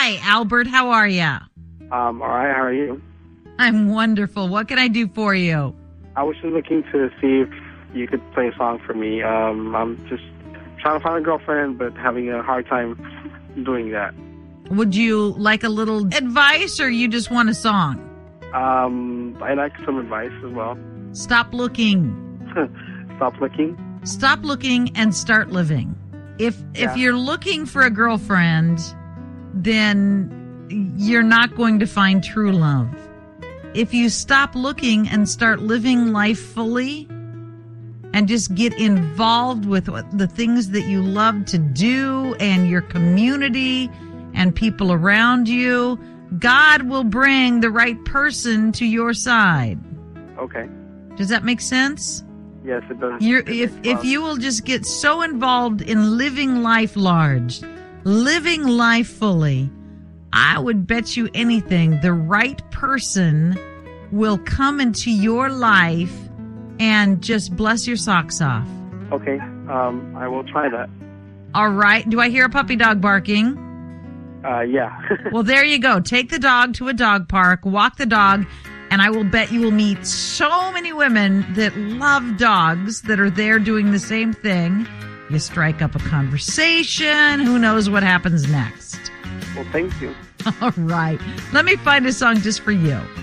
Hi, Albert. How are you? All right. How are you? I'm wonderful. What can I do for you? I was just looking to see if you could play a song for me. I'm just trying to find a girlfriend, but having a hard time doing that. Would you like a little advice, or you just want a song? I'd like some advice as well. Stop looking. Stop looking. Stop looking and start living. If you're looking for a girlfriend, then you're not going to find true love. If you stop looking and start living life fully and just get involved with the things that you love to do and your community and people around you, God will bring the right person to your side. Okay. Does that make sense? Yes, it does. If you will just get so involved in living life large, living life fully, I would bet you anything the right person will come into your life and just bless your socks off. Okay. I will try that. All right. Do I hear a puppy dog barking? Yeah. Well, there you go. Take the dog to a dog park, walk the dog, and I will bet you will meet so many women that love dogs that are there doing the same thing. You strike up a conversation. Who knows what happens next? Well, thank you. All right. Let me find a song just for you.